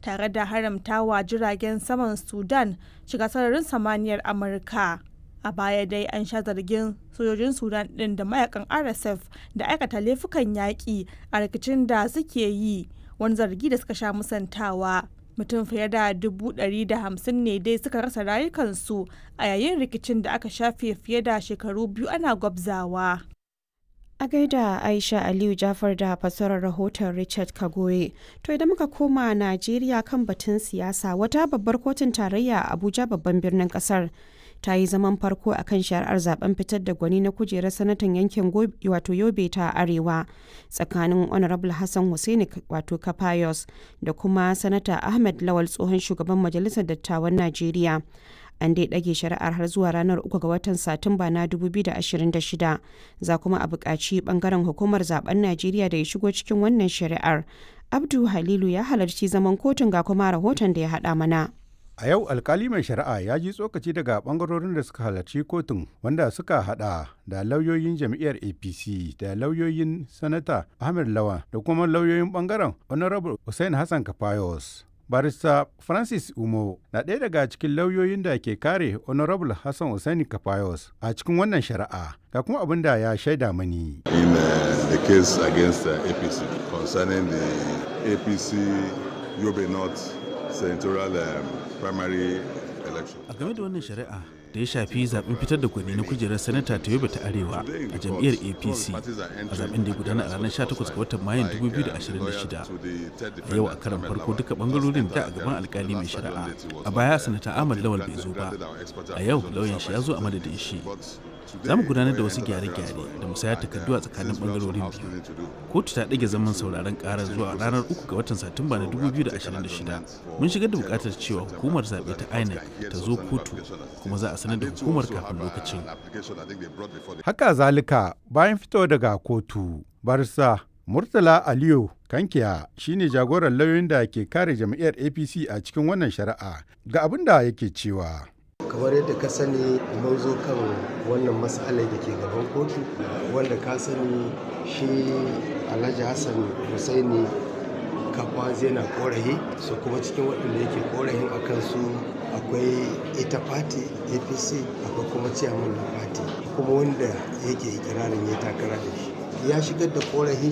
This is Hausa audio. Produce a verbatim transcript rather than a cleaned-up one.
tare da haramtawa jiragen saman Sudan shiga sararin samaniyar Amurka. A baya dai an sha zargin sojojin Sudan ɗin da mayakan R S F da aikata laifukan yaƙi a rikicin da suke yi, wani zargi da suka sha musantawa. Mutum fiye da dubu ɗari da hamsin ne dai suka rasa rayukansu a yayin rikicin da aka shafe fiye da shekaru biyu ana gwabzawa. A gaida Aisha Aliyu Jafar da fassarar rahoton Richard Kagoye. To idan muka koma Najeriya kan batun siyasa, wata babbar kotun tarayya a Abuja babban birnin kasar ta yi zaman farko a kan shari'ar zaben fitar da gwani na kujerar sanatan yankin wato Yobe ta Arewa tsakanin Honorable Hassan Hussaini wato Kafayos da kuma Sanata Ahmed Lawal tsohon shugaban Majalisar Dattawan Najeriya. An dai ɗage shari'ar har zuwa ranar uku ga watan Satumba na dubu biyu da ashirin da shida. Za kuma a buƙaci ɓangaren hukumar zaben Najeriya da ya shigo cikin wannan shari'ar. Abdu Halilu ya halarci zaman kotun ga kuma rahoton da ya haɗa mana. A yau alkali mai shari'a ya ji tsokaci daga bangarorin da suka halarci kotun wanda suka hada da lauyoyin jam'iyyar A P C da lauyoyin Sanata Ahmed Lawan da kuma lauyoyin bangaren Honorable Hussein Hassan Kafayos. Barista Francis Umo na ɗaya daga cikin lauyoyin da ke kare Honorable Hassan Hussaini Kafayos a cikin wannan shari'a. Ga kuma abin da ya shaida mani. In uh, the case against uh, A P C concerning the A P C Yobe North senatorial um, primary election. A game da wannan shari'a da ya shafi zaben fitar da gwani na kujerar sanata ta Yobe ta Arewa a jam'iyyar A P C a zaben da ya gudana a ranar sha takwas ga watan Mayun dubu biyu da ashirin da shida. A yau a karan farko duka bangarorin da a gaban alkali mai shari'a. A baya sanata Ahmad Lawal bai zo ba. A yau lauyan shi ya zo a madadin shi. Za mu gudanar da wasu gyare-gyare da musayar takardu a tsakanin bangarorin biyu. Kotu ta ɗage zaman sauraron ƙarar zuwa ranar uku ga watan Satumba na dubu biyu da ashirin da shida. Mun shigar da buƙatar cewa hukumar zaɓe ta I N E C ta zo kotu kuma za a sanar da hukumar kafin lokacin. Haka zalika bayan fito daga kotu, barsa Murtala Aliyu Kankiya shine jagoran lauyoyin da ke kare jam'iyyar A P C a cikin wannan shari'a. Ga abin da yake cewa. Kamar yadda ka sani mun zo kan wannan matsalar da ke gaban kotu wanda ka sani shi Alhaji Hassan Hussaini Kafayos yana korafi, so kuma cikin waɗanda yake korafin a kansu akwai ita fati A P C akwai kuma ciyaman na fati kuma wanda yake ikirarin ya takara da shi ya shigar da korafi